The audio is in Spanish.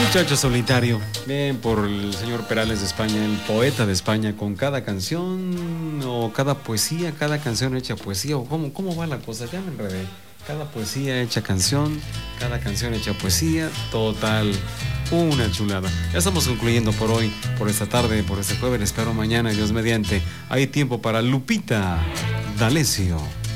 Muchacho solitario, bien por el señor Perales de España, el poeta de España, con cada canción o cada poesía, cada canción hecha poesía, o cómo va la cosa, ya me enredé. Cada poesía hecha canción, cada canción hecha poesía, total, una chulada. Ya estamos concluyendo por hoy, por esta tarde, por este jueves, espero mañana, Dios mediante. Hay tiempo para Lupita D'Alessio.